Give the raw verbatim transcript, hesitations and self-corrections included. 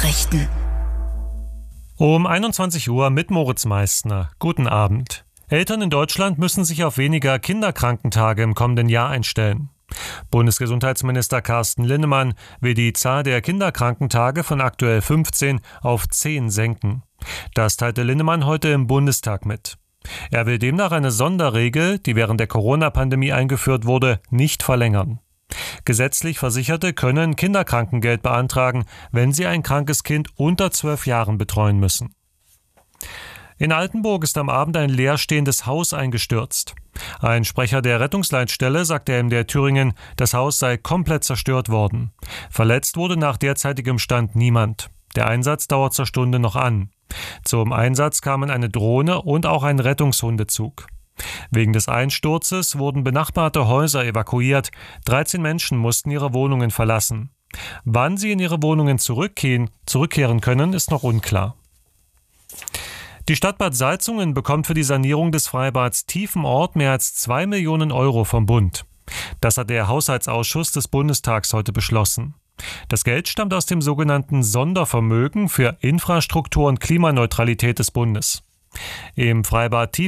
Nachrichten. Um einundzwanzig Uhr mit Moritz Meissner. Guten Abend. Eltern in Deutschland müssen sich auf weniger Kinderkrankentage im kommenden Jahr einstellen. Bundesgesundheitsminister Carsten Linnemann will die Zahl der Kinderkrankentage von aktuell fünfzehn auf zehn senken. Das teilte Linnemann heute im Bundestag mit. Er will demnach eine Sonderregel, die während der Corona-Pandemie eingeführt wurde, nicht verlängern. Gesetzlich Versicherte können Kinderkrankengeld beantragen, wenn sie ein krankes Kind unter zwölf Jahren betreuen müssen. In Altenburg ist am Abend ein leerstehendes Haus eingestürzt. Ein Sprecher der Rettungsleitstelle sagte M D R Thüringen, das Haus sei komplett zerstört worden. Verletzt wurde nach derzeitigem Stand niemand. Der Einsatz dauert zur Stunde noch an. Zum Einsatz kamen eine Drohne und auch ein Rettungshundezug. Wegen des Einsturzes wurden benachbarte Häuser evakuiert. dreizehn Menschen mussten ihre Wohnungen verlassen. Wann sie in ihre Wohnungen zurückkehren, zurückkehren können, ist noch unklar. Die Stadt Bad Salzungen bekommt für die Sanierung des Freibads Tiefenort mehr als zwei Millionen Euro vom Bund. Das hat der Haushaltsausschuss des Bundestags heute beschlossen. Das Geld stammt aus dem sogenannten Sondervermögen für Infrastruktur und Klimaneutralität des Bundes. Im Freibad Tiefenort